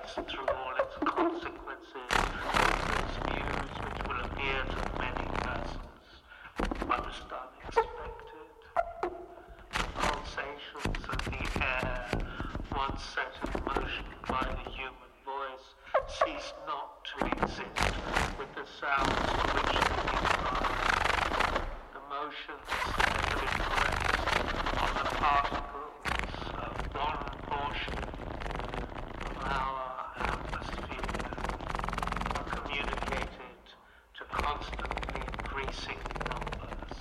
its through all its consequences, its views which will appear to many persons most unexpected. Pulsations of the air, once set in motion by the human voice, cease not to exist with the sounds to which they reply. The motions that have been pressed on the particles of one portion of our atmosphere are communicated to constantly increasing numbers.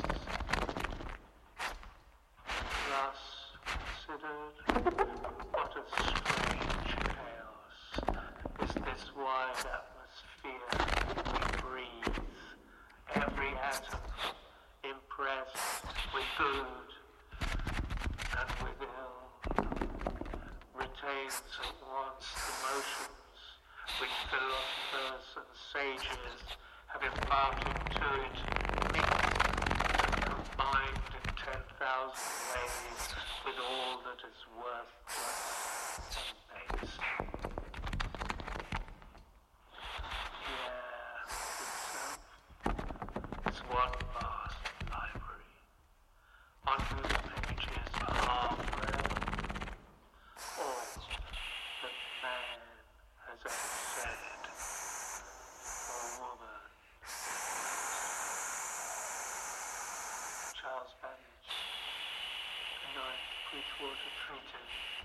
Thus considered, what a strange chaos is this wide atmosphere we breathe. Every atom impressed with good and with ill retains at once the motions which philosophers and sages have imparted to it, mixed and combined in 10,000 ways with all that is worthless and base. The air itself is one vast library, on whose pages are read all that man has ever said or woman. Charles Babbage, 9th Bridgewater Treatise.